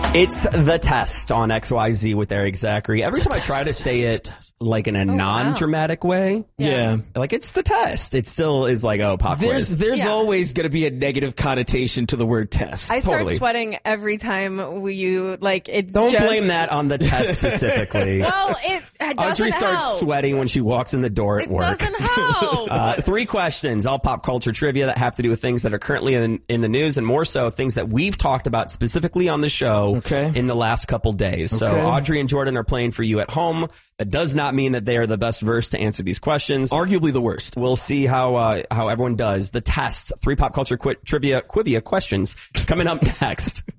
It's The Test on XYZ with Eric Zachary. Every time I try to say it like in a non-dramatic way, like it's the test. It still is like, pop quiz. There's always going to be a negative connotation to the word test. I start sweating every time it's Don't blame that on the test specifically. Well, it doesn't Audrey starts help. sweating when she walks in the door at work. It doesn't help. 3 questions, all pop culture trivia that have to do with things that are currently in the news, and more so things that we've talked about specifically on the show in the last couple days. So Audrey and Jordan are playing for you at home. That does not mean that they are the best versed to answer these questions. Arguably the worst. We'll see how everyone does. The test, 3 pop culture trivia questions coming up next.